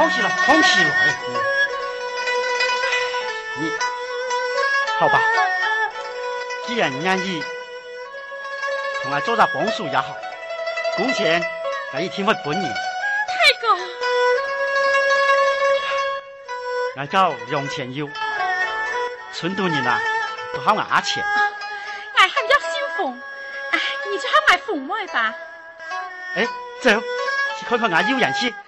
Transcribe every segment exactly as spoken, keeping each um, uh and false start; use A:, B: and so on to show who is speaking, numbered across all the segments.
A: 放起来，放起来！你，好吧，既然你愿意，同我做下帮手也好，工钱我一天会本你。
B: 太哥，
A: 我叫杨千佑，成都人啊，都喊我阿钱。
B: 俺还要姓冯，哎，你就喊俺冯妹吧。
A: 哎，走，去看看俺有人去。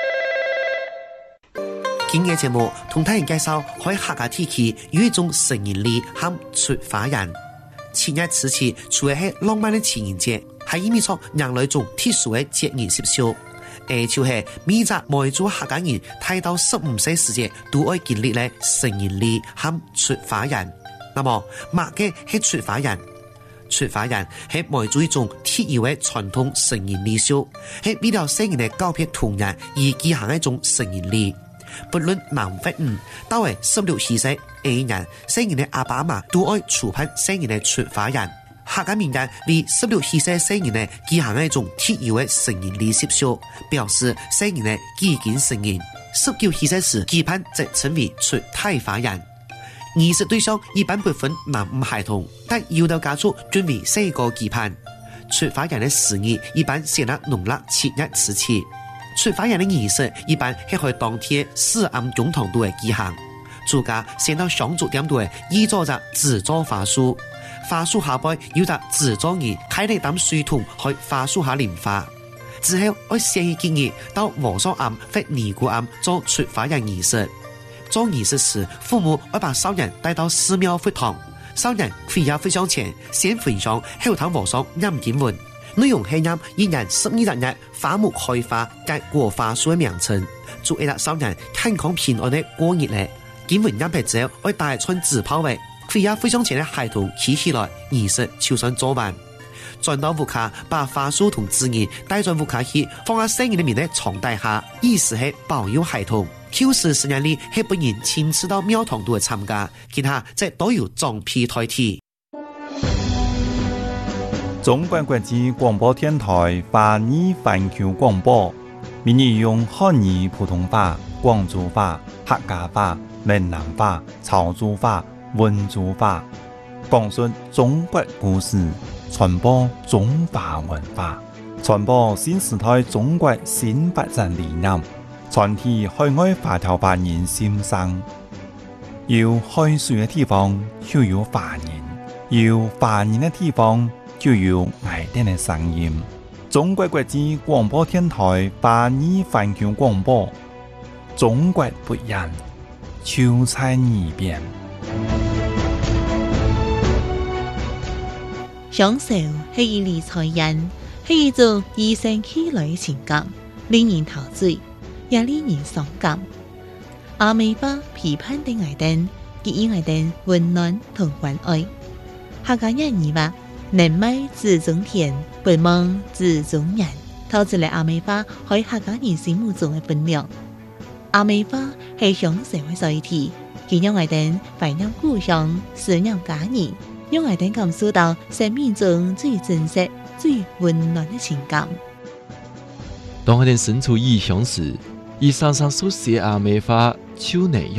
C: 今日節目同大家介紹喺客家地區有一種成人禮和出發人。前日此次除了係浪漫的情人節，還意味着人類種特殊的節日習俗。誒，就係每隻每組客家人睇到十五歲時節都愛經歷咧成人禮和出發人。那麼乜嘅係出發人？出發人係每組一種特有嘅傳統成人禮俗，係為了成人嘅告別童年而舉行一種成人禮。不論男或女，到係十六七歲 A 人，成人嘅阿爸阿媽都愛處判成人嘅出發人。客家民間為十六七歲成人嘅舉行一種特有嘅成人禮習俗，表示成人嘅已經成人。十九七歲時舉判則稱為出太發人。儀式對象一般不分男女孩童，但有的家族均為四個舉判。出發人嘅時日一般先喺農曆七月十七。出發人的儀式一般係喺當天四暗鐘堂度嘅舉行，主家先到上竹點度嘅依咗隻紙造花樹，花樹下邊有隻紙造人開嚟擔水桶去花樹下淋花，之後我先去建議到和尚庵或尼姑庵做出發人儀式。做儀式時，父母會把少人帶到寺廟佛堂，少人跪下佛像前先焚香，後頭和尚念經文。內容係念一年十二日日花木開花及過花樹嘅名稱，祝一粒少人健康平安的過日咧。經文念畢之後，會帶穿紙炮位，跪下佛像前嘅孩童企起來，儀式就算做完。轉到屋卡，把花樹同紙人帶進屋卡去，放喺生日裏面嘅床底下，意思係保佑孩童。Q 時十年裏係本人親自到廟堂度嘅參加，其他則都有裝批代替。
D: 中國國際廣播電台華語環球廣播，每日用漢語普通話、廣州話、客家話、閩南話、潮州話、溫州話，講述中國故事，傳播中華文化，傳播新時代中國新發展理念，傳遞海外華僑華人心聲。有海水嘅地方就有華人，有華人嘅地方就有愛電的聲音。中國國際廣播電台華語環球廣播，中國不一樣，就在耳邊。
E: 享受係一理財人，係一種與生俱來嘅情感，令人陶醉，也令人傷感。阿美巴批判的愛燈，給予愛燈溫暖同關愛。客家人語話：能買自種田，不忘自種人。透出嚟阿美巴喺客家人心目中嘅分量。阿美巴係享受嘅載體，佢讓愛燈懷念故鄉，思念家人，讓愛燈感受到生命中最真實、最溫暖嘅情感。
F: 當愛燈身處異鄉時，伊常常書寫阿美巴手內